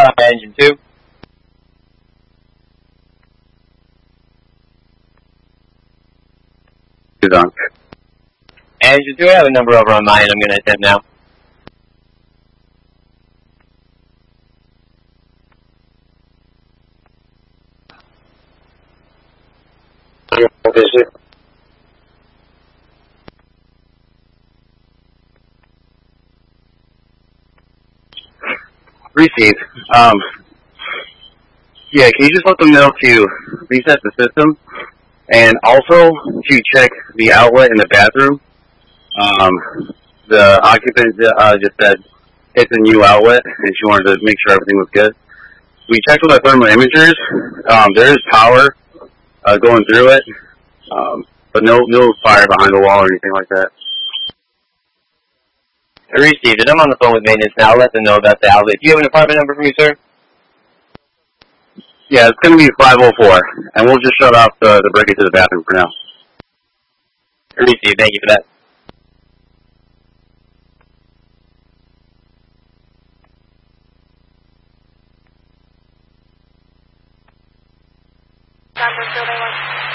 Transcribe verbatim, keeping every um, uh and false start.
Uh, engine two. Is on. Engine two, I have a number over on mine. I'm going to attempt now. Receive. Um, yeah, can you just let them know to reset the system? And also to check the outlet in the bathroom. Um, the occupant uh, just said it's a new outlet, and she wanted to make sure everything was good. We checked with our thermal imagers. Um, there is power uh, going through it, um, but no no fire behind the wall or anything like that. I received it. I'm on the phone with maintenance now. I'll let them know about the outlet. Do you have an apartment number for me, sir? Yeah, it's going to be five oh four, and we'll just shut off the, the break into the bathroom for now. I received. Thank you for that. Number